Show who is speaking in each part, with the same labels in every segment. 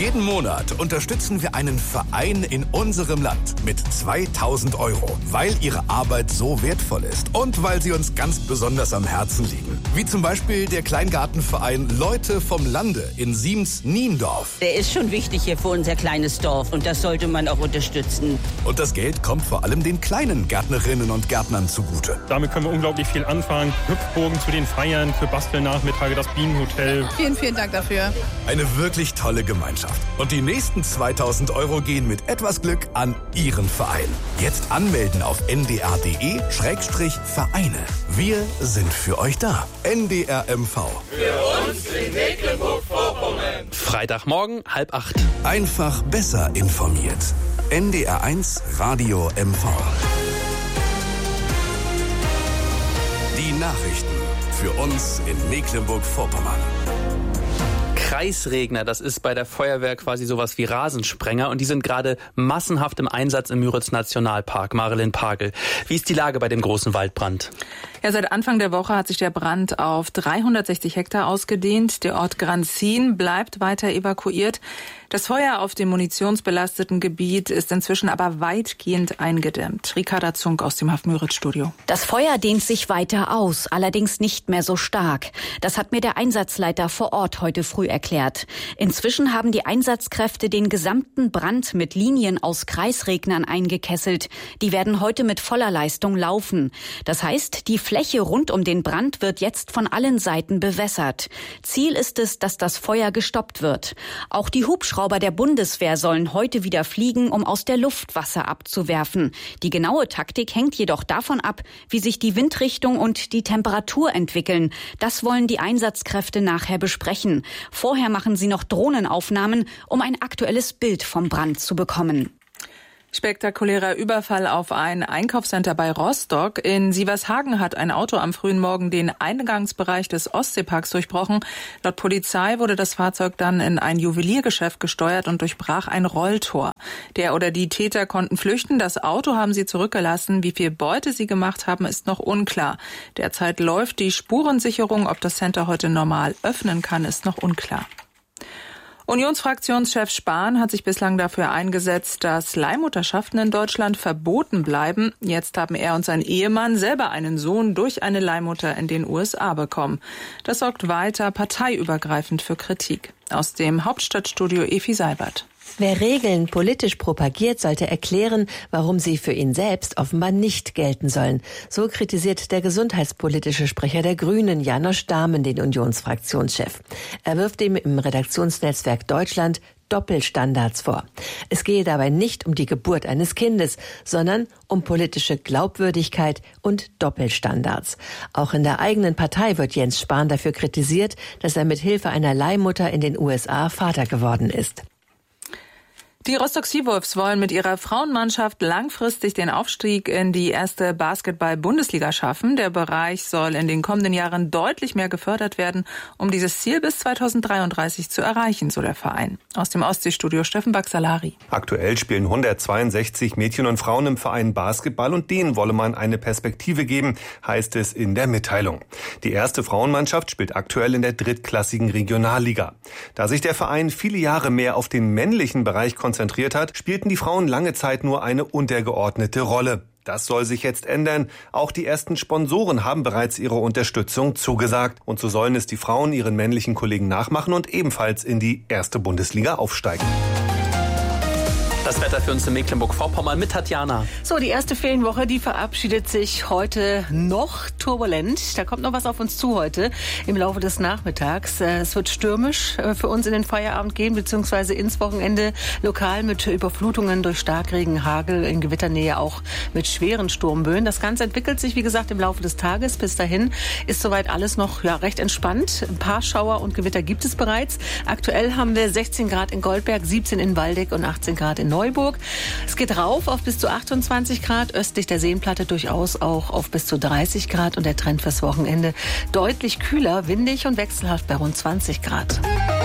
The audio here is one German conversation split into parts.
Speaker 1: Jeden Monat unterstützen wir einen Verein in unserem Land mit 2.000 €, weil ihre Arbeit so wertvoll ist und weil sie uns ganz besonders am Herzen liegen. Wie zum Beispiel der Kleingartenverein Leute vom Lande in Siems-Niendorf.
Speaker 2: Der ist schon wichtig hier für unser kleines Dorf und das sollte man auch unterstützen.
Speaker 1: Und das Geld kommt vor allem den kleinen Gärtnerinnen und Gärtnern zugute.
Speaker 3: Damit können wir unglaublich viel anfangen. Hüpfburgen zu den Feiern, für Bastelnachmittage, das Bienenhotel.
Speaker 4: Vielen, vielen Dank dafür.
Speaker 1: Eine wirklich tolle Gemeinschaft. Und die nächsten 2.000 € gehen mit etwas Glück an Ihren Verein. Jetzt anmelden auf ndr.de/Vereine. Wir sind für euch da. NDR MV.
Speaker 5: Für uns in Mecklenburg-Vorpommern.
Speaker 6: Freitagmorgen 7:30.
Speaker 1: Einfach besser informiert. NDR1 Radio MV. Die Nachrichten für uns in Mecklenburg-Vorpommern.
Speaker 6: Kreisregner, das ist bei der Feuerwehr quasi sowas wie Rasensprenger und die sind gerade massenhaft im Einsatz im Müritz-Nationalpark. Marilyn Pagel, wie ist die Lage bei dem großen Waldbrand?
Speaker 4: Ja, seit Anfang der Woche hat sich der Brand auf 360 Hektar ausgedehnt. Der Ort Granzin bleibt weiter evakuiert. Das Feuer auf dem munitionsbelasteten Gebiet ist inzwischen aber weitgehend eingedämmt. Ricarda Zunk aus dem Haff-Müritz-Studio.
Speaker 7: Das Feuer dehnt sich weiter aus, allerdings nicht mehr so stark. Das hat mir der Einsatzleiter vor Ort heute früh erklärt. Inzwischen haben die Einsatzkräfte den gesamten Brand mit Linien aus Kreisregnern eingekesselt. Die werden heute mit voller Leistung laufen. Das heißt, die Fläche rund um den Brand wird jetzt von allen Seiten bewässert. Ziel ist es, dass das Feuer gestoppt wird. Auch die Hubschrauber der Bundeswehr sollen heute wieder fliegen, um aus der Luft Wasser abzuwerfen. Die genaue Taktik hängt jedoch davon ab, wie sich die Windrichtung und die Temperatur entwickeln. Das wollen die Einsatzkräfte nachher besprechen. Vorher machen sie noch Drohnenaufnahmen, um ein aktuelles Bild vom Brand zu bekommen.
Speaker 4: Spektakulärer Überfall auf ein Einkaufscenter bei Rostock. In Sievershagen hat ein Auto am frühen Morgen den Eingangsbereich des Ostseeparks durchbrochen. Laut Polizei wurde das Fahrzeug dann in ein Juweliergeschäft gesteuert und durchbrach ein Rolltor. Der oder die Täter konnten flüchten. Das Auto haben sie zurückgelassen. Wie viel Beute sie gemacht haben, ist noch unklar. Derzeit läuft die Spurensicherung. Ob das Center heute normal öffnen kann, ist noch unklar. Unionsfraktionschef Spahn hat sich bislang dafür eingesetzt, dass Leihmutterschaften in Deutschland verboten bleiben. Jetzt haben er und sein Ehemann selber einen Sohn durch eine Leihmutter in den USA bekommen. Das sorgt weiter parteiübergreifend für Kritik. Aus dem Hauptstadtstudio Efi Seibert.
Speaker 8: Wer Regeln politisch propagiert, sollte erklären, warum sie für ihn selbst offenbar nicht gelten sollen. So kritisiert der gesundheitspolitische Sprecher der Grünen, Janosch Dahmen, den Unionsfraktionschef. Er wirft ihm im Redaktionsnetzwerk Deutschland Doppelstandards vor. Es gehe dabei nicht um die Geburt eines Kindes, sondern um politische Glaubwürdigkeit und Doppelstandards. Auch in der eigenen Partei wird Jens Spahn dafür kritisiert, dass er mit Hilfe einer Leihmutter in den USA Vater geworden ist.
Speaker 4: Die Rostock Seawolves wollen mit ihrer Frauenmannschaft langfristig den Aufstieg in die erste Basketball-Bundesliga schaffen. Der Bereich soll in den kommenden Jahren deutlich mehr gefördert werden, um dieses Ziel bis 2033 zu erreichen, so der Verein. Aus dem Ostseestudio Steffen Baxalari.
Speaker 9: Aktuell spielen 162 Mädchen und Frauen im Verein Basketball und denen wolle man eine Perspektive geben, heißt es in der Mitteilung. Die erste Frauenmannschaft spielt aktuell in der drittklassigen Regionalliga. Da sich der Verein viele Jahre mehr auf den männlichen Bereich konzentriert hat, spielten die Frauen lange Zeit nur eine untergeordnete Rolle. Das soll sich jetzt ändern. Auch die ersten Sponsoren haben bereits ihre Unterstützung zugesagt. Und so sollen es die Frauen ihren männlichen Kollegen nachmachen und ebenfalls in die erste Bundesliga aufsteigen.
Speaker 6: Das Wetter für uns in Mecklenburg-Vorpommern mit Tatjana.
Speaker 10: So, die erste Ferienwoche, die verabschiedet sich heute noch turbulent. Da kommt noch was auf uns zu heute im Laufe des Nachmittags. Es wird stürmisch für uns in den Feierabend gehen, beziehungsweise ins Wochenende lokal mit Überflutungen durch Starkregen, Hagel, in Gewitternähe auch mit schweren Sturmböen. Das Ganze entwickelt sich, wie gesagt, im Laufe des Tages. Bis dahin ist soweit alles noch recht entspannt. Ein paar Schauer und Gewitter gibt es bereits. Aktuell haben wir 16 Grad in Goldberg, 17 in Waldeck und 18 Grad in Neuburg. Es geht rauf auf bis zu 28 Grad, östlich der Seenplatte durchaus auch auf bis zu 30 Grad und der Trend fürs Wochenende deutlich kühler, windig und wechselhaft bei rund 20 Grad.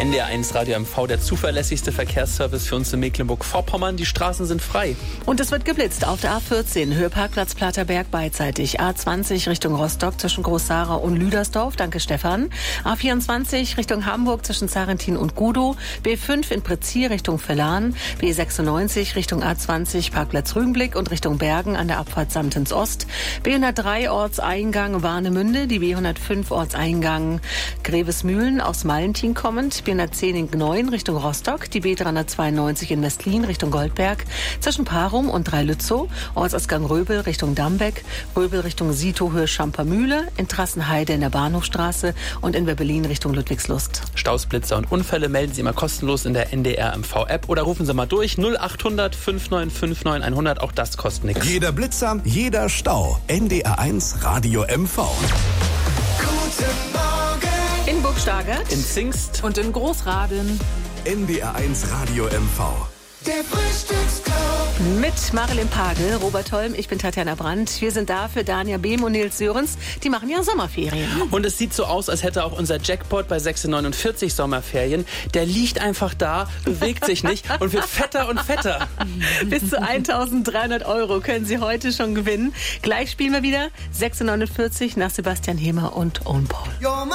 Speaker 6: NDR1 Radio MV, der zuverlässigste Verkehrsservice für uns in Mecklenburg-Vorpommern. Die Straßen sind frei.
Speaker 10: Und es wird geblitzt auf der A14, Höhe Parkplatz Platterberg beidseitig. A20 Richtung Rostock zwischen Groß-Sara und Lüdersdorf. Danke, Stefan. A24 Richtung Hamburg zwischen Zarentin und Gudow. B5 in Prezir Richtung Verlan. B96 Richtung A20 Parkplatz Rügenblick und Richtung Bergen an der Abfahrt Samtens Ost. B103 Ortseingang Warnemünde. Die B105 Ortseingang Grevesmühlen aus Malentin kommend. B110 in Gneuen Richtung Rostock. Die B392 in Westlin Richtung Goldberg. Zwischen Parum und Dreilützow. Ortsausgang Röbel Richtung Dambeck. Röbel Richtung Sito Höhe Schampermühle. In Trassenheide in der Bahnhofstraße und in Werbelin Richtung Ludwigslust.
Speaker 6: Staus, Blitzer und Unfälle melden Sie immer kostenlos in der NDR MV-App oder rufen Sie mal durch 0800 5959 100. Auch das kostet nichts.
Speaker 1: Jeder Blitzer, jeder Stau. NDR1 Radio MV.
Speaker 5: Guten Morgen.
Speaker 10: In Burgstagert.
Speaker 6: In Zingst.
Speaker 4: Und in Großraden.
Speaker 1: NDR1 Radio MV.
Speaker 5: Der Frühstücksclub.
Speaker 10: Mit Marilyn Pagel, Robert Holm, ich bin Tatjana Brandt. Wir sind da für Dania Behm und Nils Sörens. Die machen ja Sommerferien.
Speaker 6: Und es sieht so aus, als hätte auch unser Jackpot bei 649 Sommerferien. Der liegt einfach da, bewegt sich nicht und wird fetter und fetter.
Speaker 10: Bis zu 1.300 € können Sie heute schon gewinnen. Gleich spielen wir wieder 649 nach Sebastian Hemer und Owen Paul.